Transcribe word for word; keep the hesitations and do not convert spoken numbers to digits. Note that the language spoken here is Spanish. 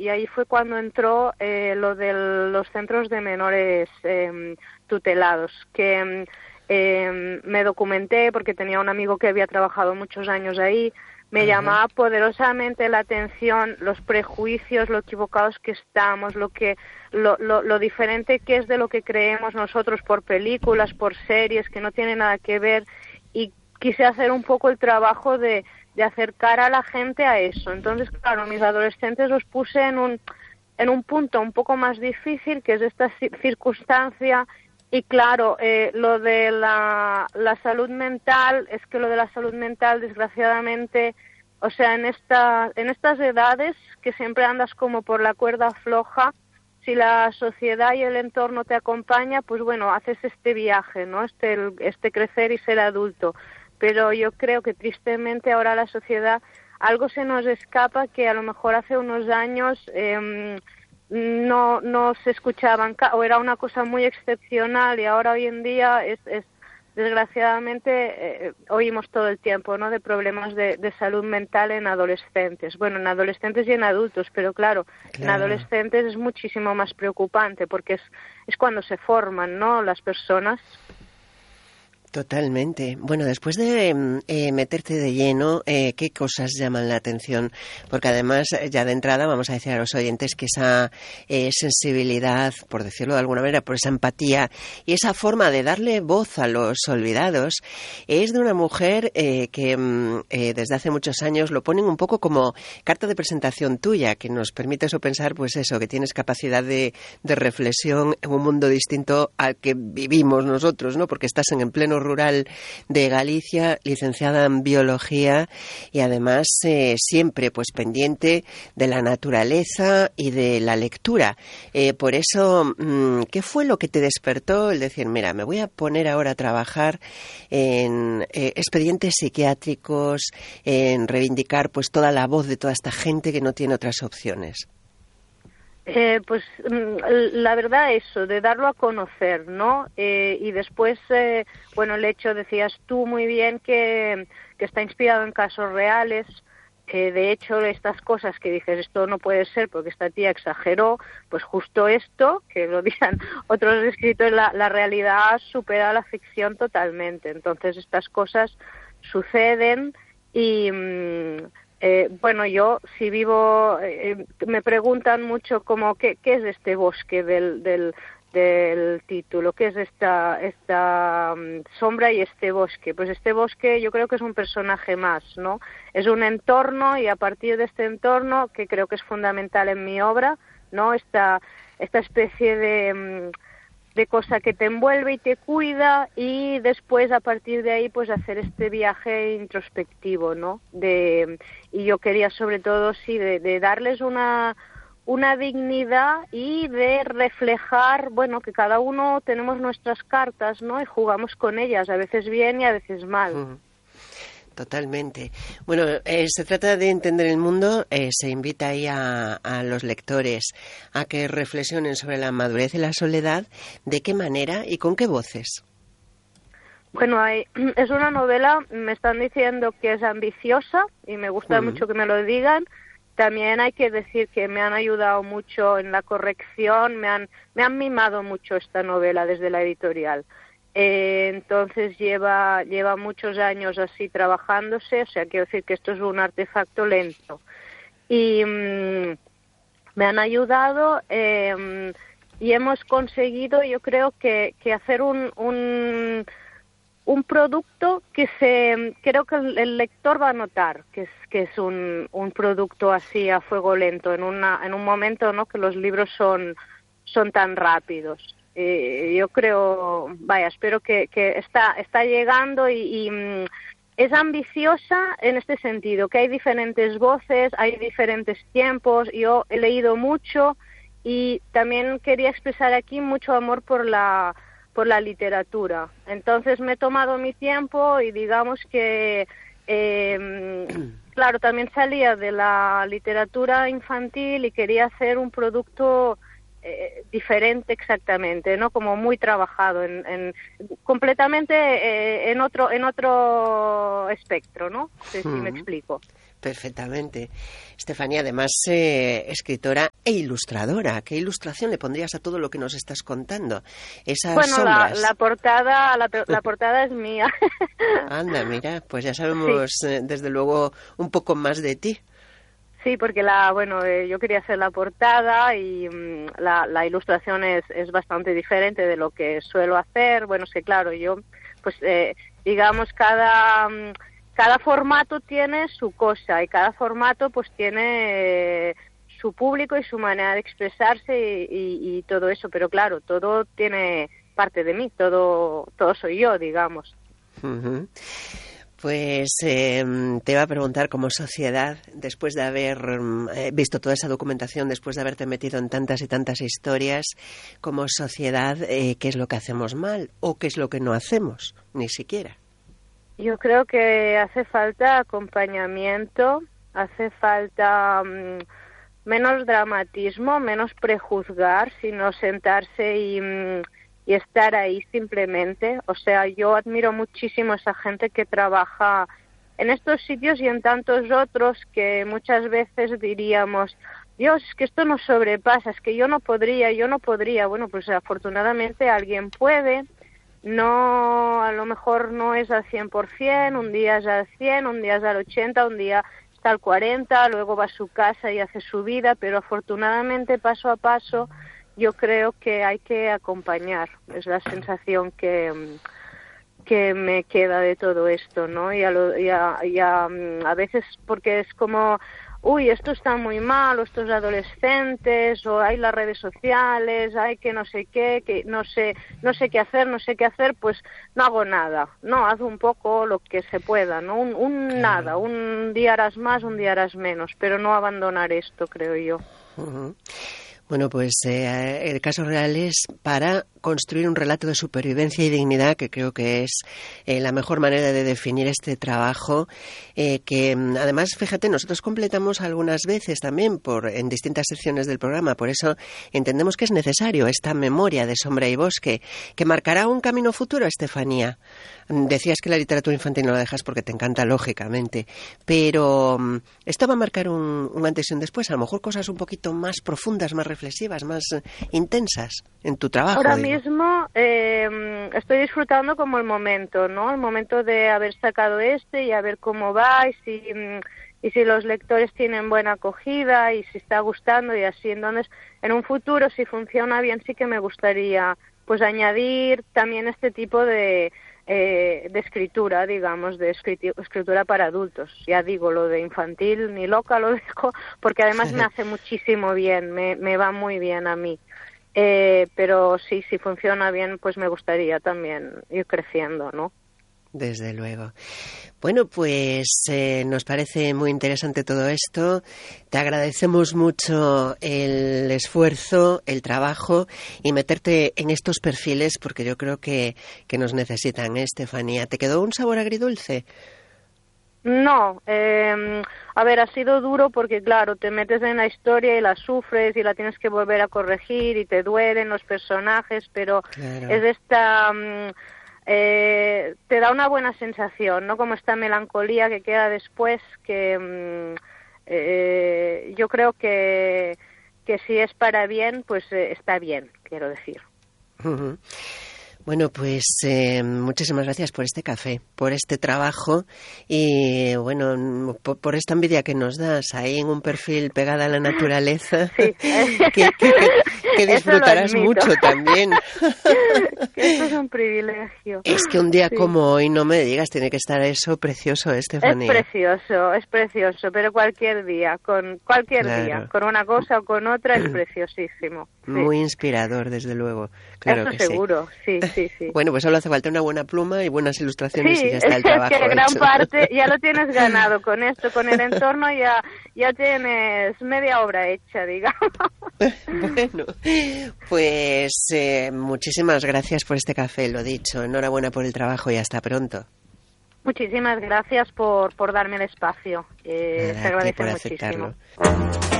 y ahí fue cuando entró eh, lo de los centros de menores eh, tutelados, que eh, me documenté porque tenía un amigo que había trabajado muchos años ahí. Me Ajá. llamaba poderosamente la atención los prejuicios, lo equivocados que estamos, lo que, lo, lo, lo diferente que es de lo que creemos nosotros por películas, por series, que no tiene nada que ver, y quise hacer un poco el trabajo de, de acercar a la gente a eso. Entonces, claro, mis adolescentes los puse en un, en un punto un poco más difícil, que es esta circunstancia. Y claro, eh, lo de la, la salud mental, es que lo de la salud mental, desgraciadamente, o sea, en esta, en estas edades que siempre andas como por la cuerda floja, si la sociedad y el entorno te acompaña, pues bueno, haces este viaje, ¿no? Este, este crecer y ser adulto. Pero yo creo que tristemente ahora la sociedad, algo se nos escapa que a lo mejor hace unos años Eh, no no se escuchaban, o era una cosa muy excepcional, y ahora hoy en día es, es desgraciadamente eh, oímos todo el tiempo, ¿no?, de problemas de, de salud mental en adolescentes. Bueno, en adolescentes y en adultos, pero claro, claro, en adolescentes es muchísimo más preocupante porque es es cuando se forman, ¿no?, las personas. Totalmente. Bueno, después de eh, meterte de lleno, eh, ¿qué cosas llaman la atención? Porque además, ya de entrada, vamos a decir a los oyentes que esa eh, sensibilidad, por decirlo de alguna manera, por esa empatía y esa forma de darle voz a los olvidados, es de una mujer eh, que eh, desde hace muchos años lo ponen un poco como carta de presentación tuya, que nos permite eso pensar, pues eso, que tienes capacidad de, de reflexión en un mundo distinto al que vivimos nosotros, ¿no? Porque estás en el pleno rural de Galicia, licenciada en biología y además eh, siempre pues pendiente de la naturaleza y de la lectura. Eh, por eso, mmm, ¿qué fue lo que te despertó el decir, mira, me voy a poner ahora a trabajar en eh, expedientes psiquiátricos, en reivindicar pues toda la voz de toda esta gente que no tiene otras opciones? Eh, pues la verdad eso, de darlo a conocer, ¿no? Eh, y después, eh, bueno, el hecho, decías tú muy bien, que, que está inspirado en casos reales. Eh, de hecho, estas cosas que dices, esto no puede ser porque esta tía exageró, pues justo esto, que lo digan otros escritores, la, la realidad supera la ficción totalmente. Entonces, estas cosas suceden y... Mmm, Eh, bueno, yo si vivo, eh, me preguntan mucho como qué, qué es este bosque del, del, del título, qué es esta, esta um, sombra y este bosque. Pues este bosque yo creo que es un personaje más, ¿no? Es un entorno, y a partir de este entorno, que creo que es fundamental en mi obra, ¿no? Esta, esta especie de... Um, de cosa que te envuelve y te cuida, y después a partir de ahí pues hacer este viaje introspectivo, ¿no? De, y yo quería sobre todo sí de, de darles una una dignidad y de reflejar, bueno, que cada uno tenemos nuestras cartas, ¿no? Y jugamos con ellas, a veces bien y a veces mal. Uh-huh. Totalmente. Bueno, eh, se trata de entender el mundo. Eh, se invita ahí a, a los lectores a que reflexionen sobre la madurez y la soledad. ¿De qué manera y con qué voces? Bueno, hay, es una novela, me están diciendo que es ambiciosa y me gusta uh-huh. mucho que me lo digan. También hay que decir que me han ayudado mucho en la corrección, me han, me han mimado mucho esta novela desde la editorial. Eh, entonces lleva lleva muchos años así trabajándose, o sea, quiero decir que esto es un artefacto lento. Y mmm, me han ayudado eh, y hemos conseguido, yo creo que, que hacer un, un un producto que se creo que el, el lector va a notar que es que es un, un producto así a fuego lento en una en un momento, ¿no?, que los libros son son tan rápidos. Eh, yo creo, vaya, espero que, que está está llegando y, y mm, es ambiciosa en este sentido, que hay diferentes voces, hay diferentes tiempos. Yo he leído mucho y también quería expresar aquí mucho amor por la por la literatura. Entonces me he tomado mi tiempo y digamos que eh, claro, también salía de la literatura infantil y quería hacer un producto Eh, diferente exactamente, ¿no? Como muy trabajado en, en completamente eh, en otro en otro espectro, ¿no? No sé si me explico. Perfectamente. Estefanía, además, eh, escritora e ilustradora. ¿Qué ilustración le pondrías a todo lo que nos estás contando? Esas bueno, sombras. La, la portada la, la portada es mía. Anda, mira, pues ya sabemos, sí. eh, desde luego, un poco más de ti. Sí, porque la, bueno, eh, yo quería hacer la portada y mmm, la, la ilustración es, es bastante diferente de lo que suelo hacer. Bueno, es que claro, yo, pues, eh, digamos, cada... Mmm, Cada formato tiene su cosa y cada formato pues tiene eh, su público y su manera de expresarse y, y, y todo eso, pero claro, todo tiene parte de mí, todo todo soy yo, digamos. Uh-huh. Pues eh, te iba a preguntar, como sociedad, después de haber eh, visto toda esa documentación, después de haberte metido en tantas y tantas historias, como sociedad, eh, ¿qué es lo que hacemos mal o qué es lo que no hacemos, ni siquiera? Yo creo que hace falta acompañamiento, hace falta um, menos dramatismo, menos prejuzgar, sino sentarse y, um, y estar ahí simplemente. O sea, yo admiro muchísimo a esa gente que trabaja en estos sitios y en tantos otros que muchas veces diríamos, Dios, es que esto nos sobrepasa, es que yo no podría, yo no podría. Bueno, pues afortunadamente alguien puede. No, a lo mejor no es al cien por ciento, un día es al cien, un día es al ochenta, un día está al cuarenta, luego va a su casa y hace su vida, pero afortunadamente paso a paso yo creo que hay que acompañar, es la sensación que, que me queda de todo esto, ¿no? Y a, lo, y a, y a, a veces porque es como... uy, esto está muy mal, o estos adolescentes, o hay las redes sociales, hay que no sé qué, que no sé, no sé qué hacer, no sé qué hacer, pues no hago nada. No, haz un poco lo que se pueda, ¿no? Un, un claro. nada, un día harás más, un día harás menos, pero no abandonar esto, creo yo. Uh-huh. Bueno, pues eh, el caso real es para construir un relato de supervivencia y dignidad, que creo que es eh, la mejor manera de definir este trabajo, eh, que además, fíjate, nosotros completamos algunas veces también por en distintas secciones del programa, por eso entendemos que es necesario esta memoria de Sombra y Bosque, que marcará un camino futuro, Estefanía. Decías que la literatura infantil no la dejas porque te encanta, lógicamente, pero esto va a marcar un, un antes y un después, a lo mejor cosas un poquito más profundas, más reflexivas, más intensas en tu trabajo. Ahora digo. mismo eh, estoy disfrutando como el momento, ¿no? El momento de haber sacado este y a ver cómo va y si, y si los lectores tienen buena acogida y si está gustando y así. Entonces, en un futuro, si funciona bien, sí que me gustaría pues añadir también este tipo de... Eh, de escritura, digamos, de escritu- escritura para adultos. Ya digo, lo de infantil ni loca lo dejo, porque además me hace muchísimo bien, me, me va muy bien a mí. Eh, pero sí, si funciona bien, pues me gustaría también ir creciendo, ¿no? Desde luego. Bueno, pues eh, nos parece muy interesante todo esto. Te agradecemos mucho el esfuerzo, el trabajo y meterte en estos perfiles porque yo creo que, que nos necesitan, ¿eh, Estefanía? ¿Te quedó un sabor agridulce? No, eh, a ver, ha sido duro porque, claro, te metes en la historia y la sufres y la tienes que volver a corregir y te duelen los personajes, pero claro. Es esta... Um, Eh, te da una buena sensación, ¿no? Como esta melancolía que queda después, que mm, eh, yo creo que, que si es para bien, pues eh, está bien, quiero decir. Uh-huh. Bueno, pues eh, muchísimas gracias por este café, por este trabajo y, bueno, por, por esta envidia que nos das ahí en un perfil pegada a la naturaleza, sí. que, que, que, que disfrutarás mucho también. Que esto es un privilegio. Es que un día sí. como hoy, no me digas, tiene que estar eso precioso, Estefanía. Es precioso, es precioso, pero cualquier día, con cualquier claro. día, con una cosa o con otra, es preciosísimo. Sí. Muy inspirador, desde luego. Claro Eso que seguro, sí. sí. Sí, sí. Bueno, pues solo hace falta una buena pluma y buenas ilustraciones sí, y ya está el trabajo es que gran hecho. parte ya lo tienes ganado con esto, con el entorno ya ya tienes media obra hecha, digamos. Bueno, pues eh, muchísimas gracias por este café, lo dicho. Enhorabuena por el trabajo y hasta pronto. Muchísimas gracias por, por darme el espacio. Eh, Nada, se agradece por muchísimo. aceptarlo.